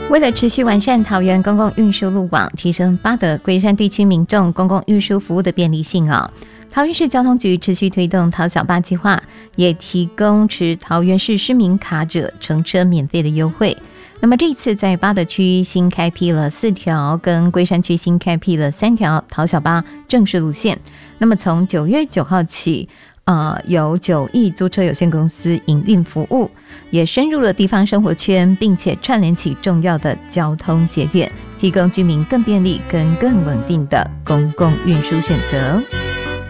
为了持续完善桃园公共运输路网，提升八德、龟山地区民众公共运输服务的便利性桃园市交通局持续推动桃小巴计划，也提供持桃园市市民卡者乘车免费的优惠。那么这一次在八德区新开辟了4条，跟龟山区新开辟了3条桃小巴正式路线。那么从9月9号起，由9亿租车有限公司营运服务，也深入了地方生活圈，并且串联起重要的交通节点，提供居民更便利跟更稳定的公共运输选择。